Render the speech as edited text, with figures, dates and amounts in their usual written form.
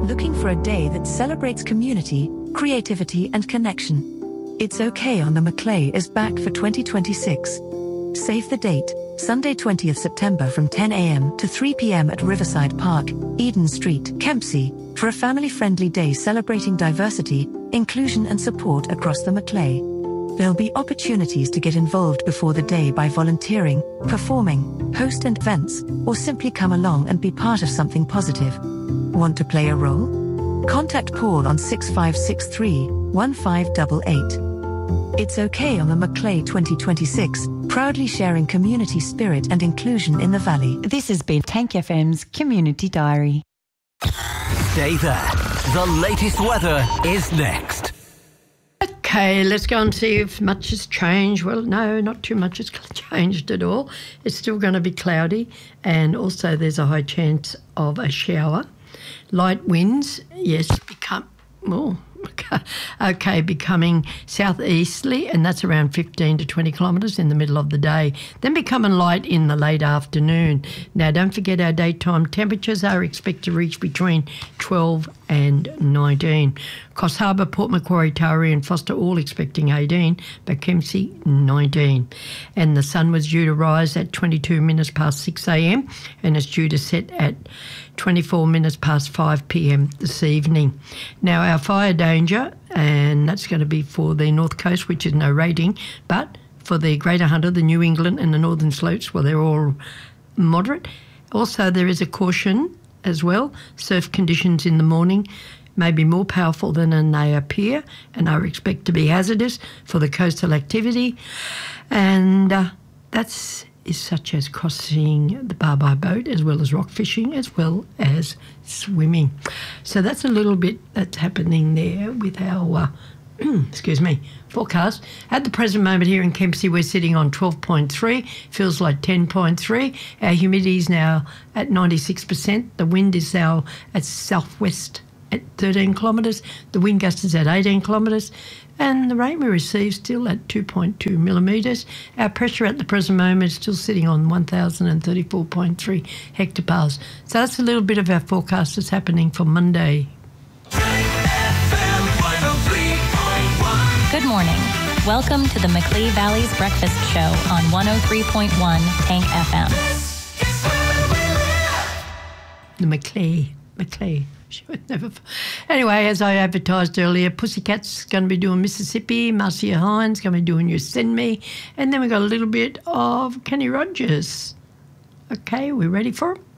Looking for a day that celebrates community, creativity and connection? It's Okay on the Maclay is back for 2026. Save the date, Sunday 20th September from 10 a.m. to 3 p.m. at Riverside Park, Eden Street, Kempsey, for a family-friendly day celebrating diversity, inclusion and support across the Maclay. There'll be opportunities to get involved before the day by volunteering, performing, host events, or simply come along and be part of something positive. Want to play a role? Contact Paul on 6563 1588. It's Okay on the Maclay 2026, proudly sharing community spirit and inclusion in the Valley. This has been Tank FM's Community Diary. Stay there. The latest weather is next. Okay, let's go and see if much has changed. Well, no, not too much has changed at all. It's still going to be cloudy, and also there's a high chance of a shower. Light winds, yes, becoming southeasterly, and that's around 15 to 20 kilometres in the middle of the day, then becoming light in the late afternoon. Now, don't forget our daytime temperatures are expected to reach between 12 and 19. Coffs Harbour, Port Macquarie, Taree and Foster all expecting 18, but Kempsey 19. And the sun was due to rise at 22 minutes past 6 a.m. and it's due to set at 24 minutes past 5 p.m. this evening. Now, our fire danger, and that's going to be for the North Coast, which is no rating, but for the Greater Hunter, the New England and the Northern Slopes, well, they're all moderate. Also, there is a caution as well. Surf conditions in the morning may be more powerful than they appear and are expected to be hazardous for the coastal activity. And that's is such as crossing the bar by boat, as well as rock fishing, as well as swimming. So that's a little bit that's happening there with our forecast. At the present moment here in Kempsey, we're sitting on 12.3, feels like 10.3. Our humidity is now at 96%. The wind is now at southwest at 13 kilometres. The wind gust is at 18 kilometres. And the rain we receive still at 2.2 millimetres. Our pressure at the present moment is still sitting on 1,034.3 hectopascals. So that's a little bit of our forecast that's happening for Monday. Good morning. Welcome to the Maclay Valley's Breakfast Show on 103.1 Tank FM. The Maclay. Anyway, as I advertised earlier, Pussycat's going to be doing Mississippi, Marcia Hines going to be doing You Send Me, and then we got a little bit of Kenny Rogers. Okay, we ready for him?